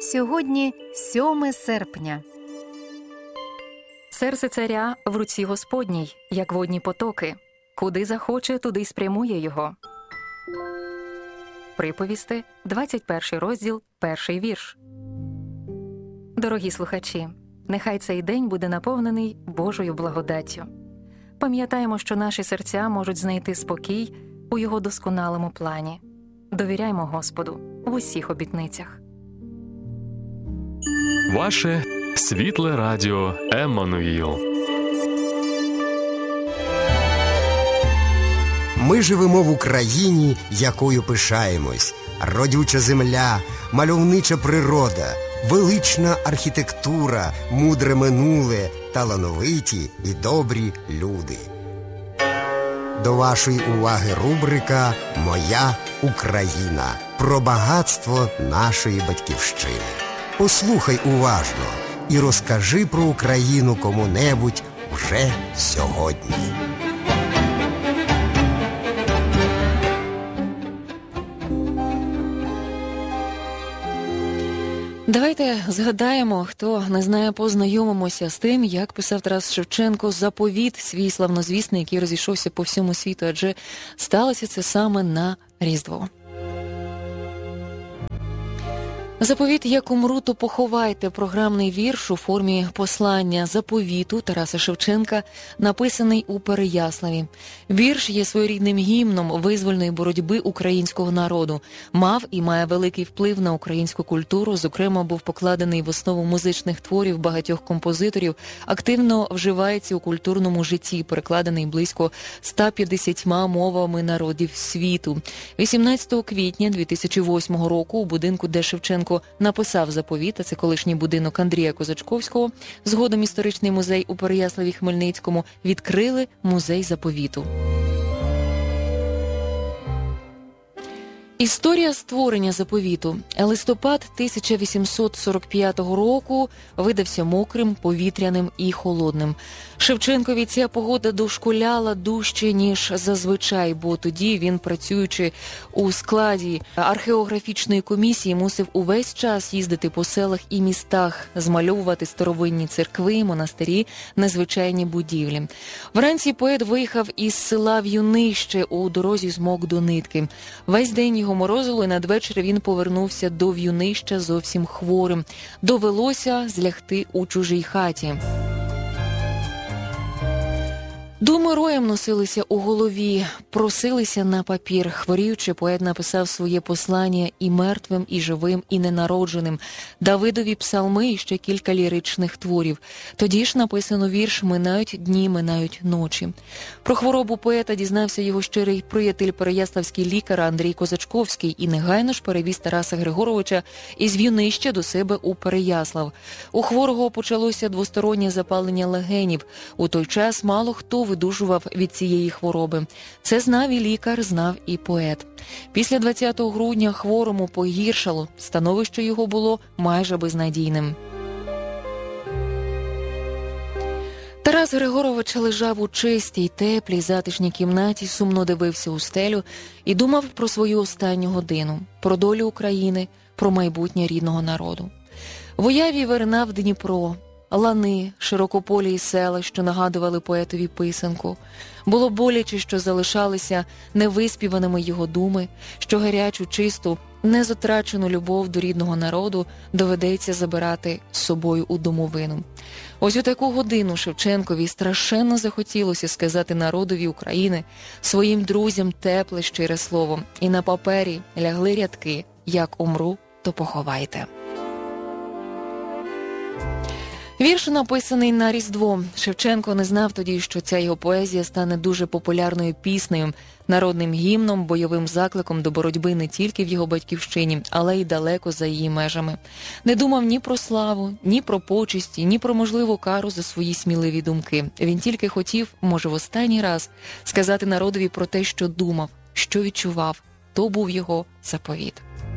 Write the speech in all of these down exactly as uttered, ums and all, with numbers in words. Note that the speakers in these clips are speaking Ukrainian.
Сьогодні сьоме серпня. Серце царя в руці Господній, як водні потоки. Куди захоче, туди й спрямує його. Приповісти, двадцять перший розділ, перший вірш. Дорогі слухачі, нехай цей день буде наповнений Божою благодаттю. Пам'ятаємо, що наші серця можуть знайти спокій у Його досконалому плані. Довіряймо Господу в усіх обітницях. Ваше світле радіо Еммануїл. Ми живемо в Україні, якою пишаємось. Родюча земля, мальовнича природа, велична архітектура, мудре минуле, талановиті і добрі люди. До вашої уваги рубрика «Моя Україна» про багатство нашої батьківщини. Послухай уважно і розкажи про Україну кому-небудь вже сьогодні. Давайте згадаємо, хто не знає, познайомимося з тим, як писав Тарас Шевченко заповіт свій славнозвісний, який розійшовся по всьому світу, адже сталося це саме на Різдво. Заповіт «Як умру, то поховайте» – програмний вірш у формі послання заповіту Тараса Шевченка, написаний у Переяславі. Вірш є своєрідним гімном визвольної боротьби українського народу. Мав і має великий вплив на українську культуру, зокрема був покладений в основу музичних творів багатьох композиторів, активно вживається у культурному житті, перекладений близько ста п'ятдесятьма мовами народів світу. вісімнадцятого квітня дві тисячі восьмого року у будинку, де Шевченко написав заповіт, а це колишній будинок Андрія Козачковського, згодом історичний музей у Переяславі-Хмельницькому, відкрили музей заповіту. Історія створення заповіту. Листопад тисяча вісімсот сорок п'ятого року видався мокрим, повітряним і холодним. Шевченкові ця погода дошкуляла дужче, ніж зазвичай, бо тоді він, працюючи у складі археографічної комісії, мусив увесь час їздити по селах і містах, змальовувати старовинні церкви, монастирі, незвичайні будівлі. Вранці поет виїхав із села В'юнище у дорозі з Мок до Нитки. Весь день його морозило, і надвечір він повернувся до В'юнища зовсім хворим. Довелося злягти у чужій хаті. Думи роєм носилися у голові, просилися на папір. Хворіючи, поет написав своє послання і мертвим, і живим, і ненародженим, Давидові псалми і ще кілька ліричних творів. Тоді ж написано вірш «Минають дні, минають ночі». Про хворобу поета дізнався його щирий приятель, переяславський лікар Андрій Козачковський, і негайно ж перевіз Тараса Григоровича із В'юнища до себе у Переяслав. У хворого почалося двостороннє запалення легенів. У той час мало хто видужував від цієї хвороби. Це знав і лікар, знав і поет. Після двадцятого грудня хворому погіршало, становище його було майже безнадійним. Тарас Григорович лежав у чистій, теплій, затишній кімнаті, сумно дивився у стелю і думав про свою останню годину, про долю України, про майбутнє рідного народу. В уяві виринав Дніпро, лани, широкополі села, що нагадували поетові писанку. Було боляче, що залишалися невиспіваними його думи, що гарячу, чисту, незатрачену любов до рідного народу доведеться забирати з собою у домовину. Ось у таку годину Шевченкові страшенно захотілося сказати народові України, своїм друзям тепле, щире слово. І на папері лягли рядки «Як умру, то поховайте». Вірш написаний на Різдво. Шевченко не знав тоді, що ця його поезія стане дуже популярною піснею, народним гімном, бойовим закликом до боротьби не тільки в його батьківщині, але й далеко за її межами. Не думав ні про славу, ні про почесті, ні про можливу кару за свої сміливі думки. Він тільки хотів, може в останній раз, сказати народові про те, що думав, що відчував. То був його заповіт.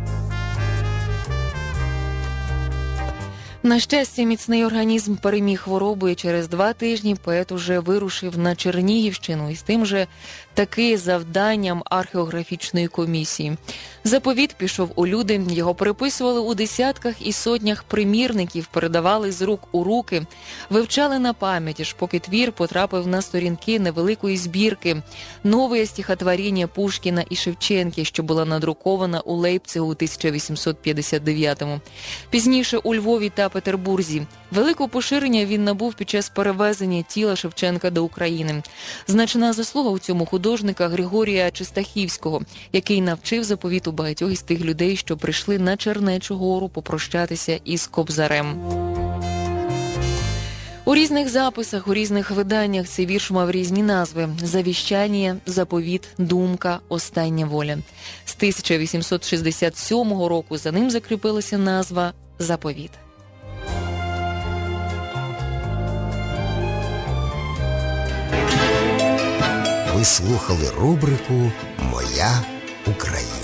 На щастя, міцний організм переміг хворобу, і через два тижні поет уже вирушив на Чернігівщину із тим же таки завданням археографічної комісії. Заповіт пішов у люди, його переписували у десятках і сотнях примірників, передавали з рук у руки, вивчали на пам'ять, аж поки твір потрапив на сторінки невеликої збірки «Нове стихотворення Пушкіна і Шевченки», що була надрукована у Лейпцигу у тисяча вісімсот п'ятдесят дев'ятому. Пізніше у Львові та Петербурзі. Великого поширення він набув під час перевезення тіла Шевченка до України. Значна заслуга у цьому художника Григорія Чистахівського, який навчив заповіту багатьох із тих людей, що прийшли на Чернечу гору попрощатися із Кобзарем. У різних записах, у різних виданнях цей вірш мав різні назви – «Завіщання», «Заповіт», «Думка», «Остання воля». З тисяча вісімсот шістдесят сьомого року за ним закріпилася назва «Заповіт». Ви слухали рубрику «Моя Україна».